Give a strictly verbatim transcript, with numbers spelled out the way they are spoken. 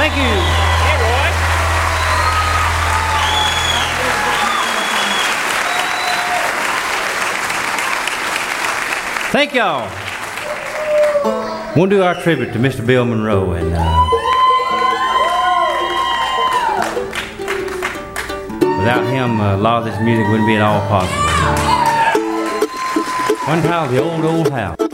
Thank you. Hey, Roy. Thank y'all. We'll do our tribute to Mister Bill Monroe, and uh, without him, uh, a lot of this music wouldn't be at all possible. One time, the old, old house.